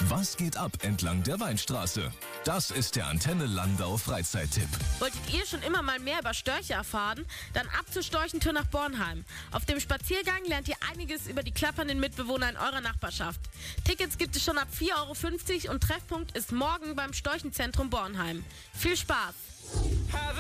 Was geht ab entlang der Weinstraße? Das ist der Antenne Landau Freizeittipp. Wolltet ihr schon immer mal mehr über Störche erfahren? Dann ab zur Storchentür nach Bornheim. Auf dem Spaziergang lernt ihr einiges über die klappernden Mitbewohner in eurer Nachbarschaft. Tickets gibt es schon ab 4,50 € und Treffpunkt ist morgen beim Storchenzentrum Bornheim. Viel Spaß!